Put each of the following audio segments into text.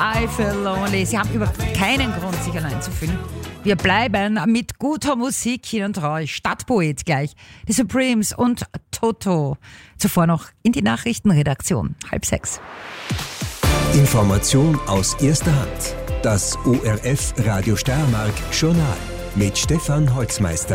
I Feel Lonely. Sie haben überhaupt keinen Grund, sich allein zu fühlen. Wir bleiben mit guter Musik Ihnen treu. Stadtpoet gleich. Die Supremes und Toto. Zuvor noch in die Nachrichtenredaktion. 5:30. Information aus erster Hand. Das ORF Radio Steiermark Journal mit Stefan Holzmeister.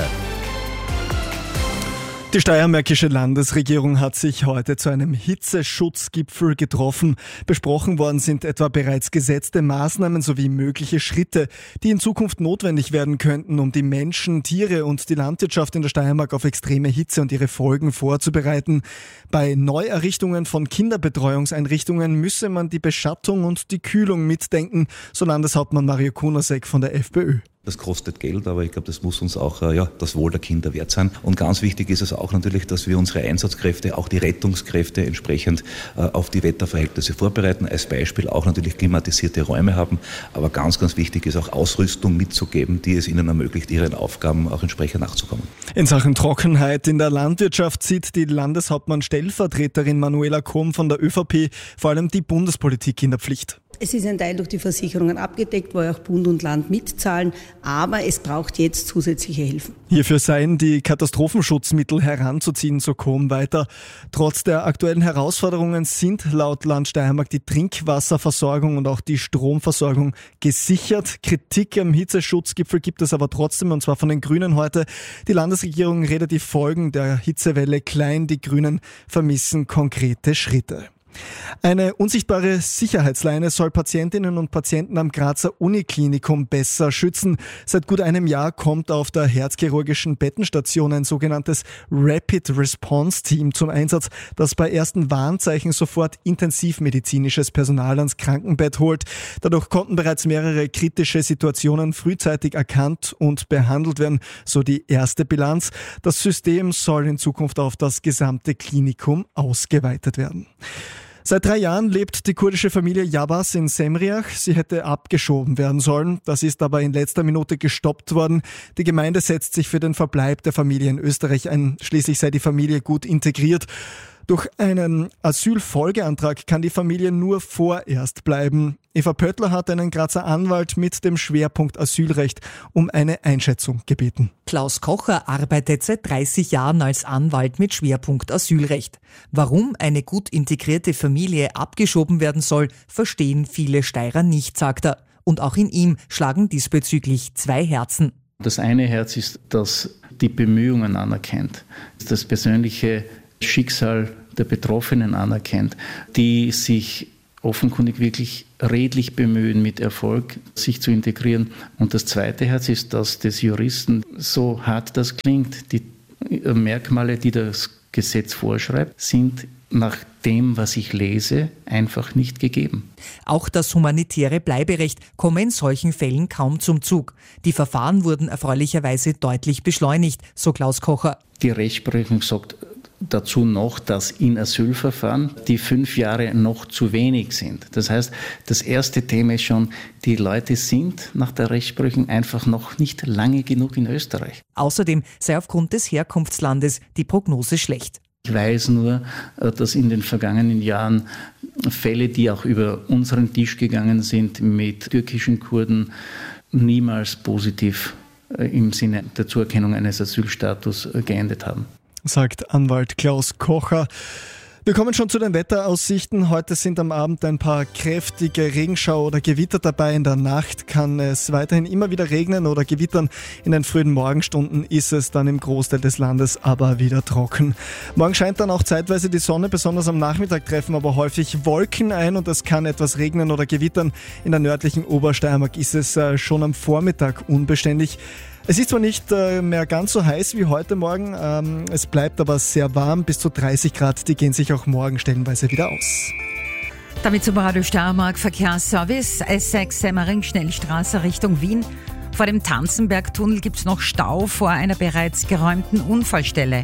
Die steiermärkische Landesregierung hat sich heute zu einem Hitzeschutzgipfel getroffen. Besprochen worden sind etwa bereits gesetzte Maßnahmen sowie mögliche Schritte, die in Zukunft notwendig werden könnten, um die Menschen, Tiere und die Landwirtschaft in der Steiermark auf extreme Hitze und ihre Folgen vorzubereiten. Bei Neuerrichtungen von Kinderbetreuungseinrichtungen müsse man die Beschattung und die Kühlung mitdenken, so Landeshauptmann Mario Kunasek von der FPÖ. Das kostet Geld, aber ich glaube, das muss uns auch das Wohl der Kinder wert sein. Und ganz wichtig ist es auch natürlich, dass wir unsere Einsatzkräfte, auch die Rettungskräfte entsprechend auf die Wetterverhältnisse vorbereiten. Als Beispiel auch natürlich klimatisierte Räume haben. Aber ganz, ganz wichtig ist auch Ausrüstung mitzugeben, die es ihnen ermöglicht, ihren Aufgaben auch entsprechend nachzukommen. In Sachen Trockenheit in der Landwirtschaft sieht die Landeshauptmann-Stellvertreterin Manuela Kohm von der ÖVP vor allem die Bundespolitik in der Pflicht. Es ist ein Teil durch die Versicherungen abgedeckt, wo auch Bund und Land mitzahlen, aber es braucht jetzt zusätzliche Hilfen. Hierfür seien die Katastrophenschutzmittel heranzuziehen, so Kohm weiter. Trotz der aktuellen Herausforderungen sind laut Land Steiermark die Trinkwasserversorgung und auch die Stromversorgung gesichert. Kritik am Hitzeschutzgipfel gibt es aber trotzdem, und zwar von den Grünen heute. Die Landesregierung redet die Folgen der Hitzewelle klein, die Grünen vermissen konkrete Schritte. Eine unsichtbare Sicherheitsleine soll Patientinnen und Patienten am Grazer Uniklinikum besser schützen. Seit gut einem Jahr kommt auf der herzchirurgischen Bettenstation ein sogenanntes Rapid Response Team zum Einsatz, das bei ersten Warnzeichen sofort intensivmedizinisches Personal ans Krankenbett holt. Dadurch konnten bereits mehrere kritische Situationen frühzeitig erkannt und behandelt werden, so die erste Bilanz. Das System soll in Zukunft auf das gesamte Klinikum ausgeweitet werden. Seit 3 Jahren lebt die kurdische Familie Yabas in Semriach. Sie hätte abgeschoben werden sollen. Das ist aber in letzter Minute gestoppt worden. Die Gemeinde setzt sich für den Verbleib der Familie in Österreich ein. Schließlich sei die Familie gut integriert. Durch einen Asylfolgeantrag kann die Familie nur vorerst bleiben. Eva Pöttler hat einen Grazer Anwalt mit dem Schwerpunkt Asylrecht um eine Einschätzung gebeten. Klaus Kocher arbeitet seit 30 Jahren als Anwalt mit Schwerpunkt Asylrecht. Warum eine gut integrierte Familie abgeschoben werden soll, verstehen viele Steirer nicht, sagt er. Und auch in ihm schlagen diesbezüglich 2 Herzen. Das eine Herz ist, dass die Bemühungen anerkennt, das persönliche Schicksal der Betroffenen anerkennt, die sich offenkundig wirklich redlich bemühen, mit Erfolg sich zu integrieren. Und das zweite Herz ist das des Juristen. So hart das klingt, die Merkmale, die das Gesetz vorschreibt, sind nach dem, was ich lese, einfach nicht gegeben. Auch das humanitäre Bleiberecht komme in solchen Fällen kaum zum Zug. Die Verfahren wurden erfreulicherweise deutlich beschleunigt, so Klaus Kocher. Die Rechtsprechung sagt dazu noch, dass in Asylverfahren die 5 Jahre noch zu wenig sind. Das heißt, das erste Thema ist schon, die Leute sind nach der Rechtsprechung einfach noch nicht lange genug in Österreich. Außerdem sei aufgrund des Herkunftslandes die Prognose schlecht. Ich weiß nur, dass in den vergangenen Jahren Fälle, die auch über unseren Tisch gegangen sind, mit türkischen Kurden niemals positiv im Sinne der Zuerkennung eines Asylstatus geendet haben, sagt Anwalt Klaus Kocher. Wir kommen schon zu den Wetteraussichten. Heute sind am Abend ein paar kräftige Regenschauer oder Gewitter dabei. In der Nacht kann es weiterhin immer wieder regnen oder gewittern. In den frühen Morgenstunden ist es dann im Großteil des Landes aber wieder trocken. Morgen scheint dann auch zeitweise die Sonne, besonders am Nachmittag treffen aber häufig Wolken ein und es kann etwas regnen oder gewittern. In der nördlichen Obersteiermark ist es schon am Vormittag unbeständig. Es ist zwar nicht mehr ganz so heiß wie heute Morgen, es bleibt aber sehr warm, bis zu 30 Grad, die gehen sich auch morgen stellenweise wieder aus. Damit zum Radio Steiermark Verkehrsservice, S6 Semmering Schnellstraße Richtung Wien. Vor dem Tanzenbergtunnel gibt es noch Stau vor einer bereits geräumten Unfallstelle.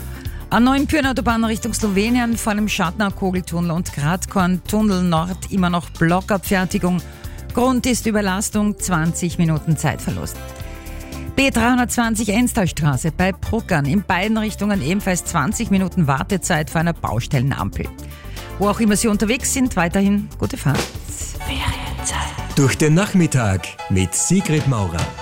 A9 Pyrnautobahn Richtung Slowenien vor dem Schattenau-Kogeltunnel und Gradkorn-Tunnel Nord immer noch Blockabfertigung. Grund ist Überlastung, 20 Minuten Zeitverlust. B320 Enstalstraße bei Bruckern. In beiden Richtungen ebenfalls 20 Minuten Wartezeit vor einer Baustellenampel. Wo auch immer Sie unterwegs sind, weiterhin gute Fahrt. Ferien. Durch den Nachmittag mit Sigrid Maurer.